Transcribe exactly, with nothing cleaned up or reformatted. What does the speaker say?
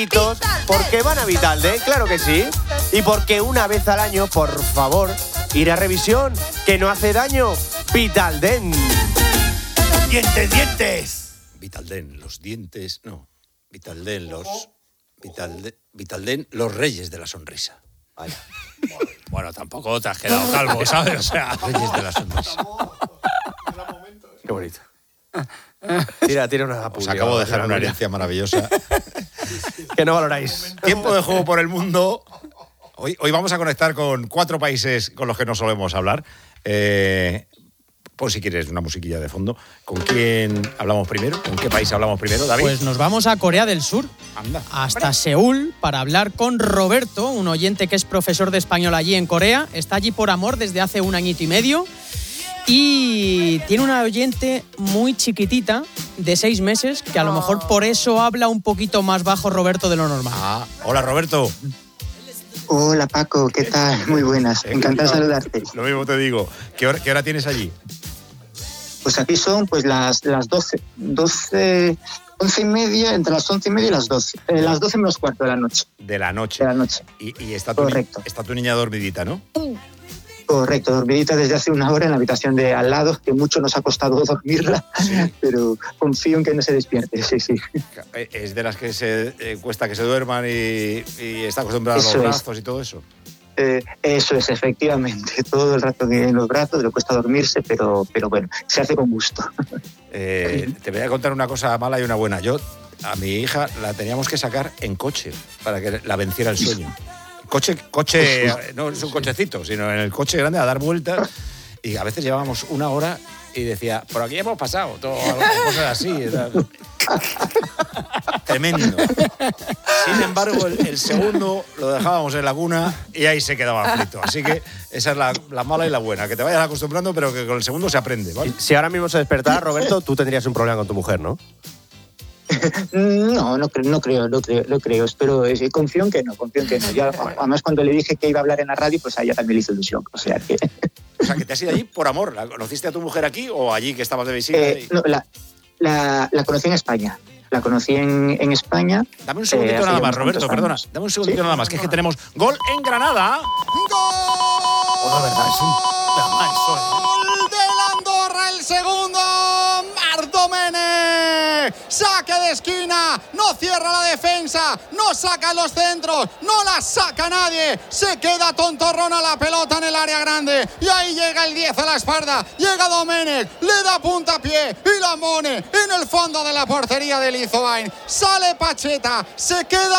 Porque van a Vitalden, claro que sí. Y porque una vez al año, por favor, ir a revisión, que no hace daño. Vitalden. ¡Dientes, dientes! Vitalden, los dientes... No, Vitalden, los... Vitalden, Vitalden, los reyes de la sonrisa. Vaya. Bueno, tampoco te has quedado calvo, ¿sabes? O sea, reyes de la sonrisa. Qué bonito. Tira, tira una Os acabo de dejar una herencia maravillosa. Que no valoráis. Tiempo de juego por el mundo. Hoy, hoy vamos a conectar con cuatro países con los que no solemos hablar. Eh, por si quieres una musiquilla de fondo. ¿Con quién hablamos primero? ¿Con qué país hablamos primero, David? Pues nos vamos a Corea del Sur. Anda. Hasta Hombre. Seúl para hablar con Roberto, un oyente que es profesor de español allí en Corea. Está allí por amor desde hace un añito y medio. Y tiene una oyente muy chiquitita, de seis meses, que a lo mejor por eso habla un poquito más bajo Roberto de lo normal. Ah, hola Roberto. Hola Paco, ¿qué tal? Muy buenas, encantado de saludarte. Lo mismo te digo. ¿Qué hora, qué hora tienes allí? Pues aquí son pues las, las doce, doce, once y media, entre las once y media y las doce. Eh, las doce menos cuarto de la noche. De la noche. De la noche. Y, y está, tu ni- está tu niña dormidita, ¿no? Correcto, dormidita desde hace una hora en la habitación de al lado, que mucho nos ha costado dormirla, sí. Pero confío en que no se despierte, sí, sí. Es de las que se eh, cuesta que se duerman y, y está acostumbrada a los brazos y todo eso. Eh, eso es, efectivamente, todo el rato en los brazos, le cuesta dormirse, pero, pero bueno, se hace con gusto. Eh, te voy a contar una cosa mala y una buena. Yo a mi hija la teníamos que sacar en coche para que la venciera el sueño. Coche, coche, no es un cochecito, sino en el coche grande a dar vueltas, y a veces llevábamos una hora y decía, por aquí hemos pasado, todo, cosas así. Tremendo. Sin embargo, el, el segundo lo dejábamos en la cuna y ahí se quedaba frito. Así que esa es la, la mala y la buena, que te vayas acostumbrando, pero que con el segundo se aprende, ¿vale? Si ahora mismo se despertara, Roberto, tú tendrías un problema con tu mujer, ¿no? No, no, creo, no creo, no creo, no creo. Espero, eh, confío en que no, confío en que no. Ya, además, cuando le dije que iba a hablar en la radio, pues a ella también le hizo ilusión. O sea que. O sea, que te has ido allí por amor. ¿La conociste a tu mujer aquí o allí que estabas de visita? Eh, y... No, la, la, la conocí en España. La conocí en, en España. Dame un segundito eh, nada más, Roberto, perdona. Dame un segundito ¿Sí? nada más, que es que tenemos gol en Granada. ¡Gol! Oh, no, verdad, es un... ¡Gol del Andorra, el segundo! ¡Marc Domènech! ¡Saque de esquina! ¡No cierra la defensa! ¡No saca los centros! ¡No la saca nadie! ¡Se queda tontorrona la pelota en el área grande! Y ahí llega el diez a la espalda. Llega Domènech, le da puntapié y la pone en el fondo de la portería de Lizoain. Sale Pacheta, se queda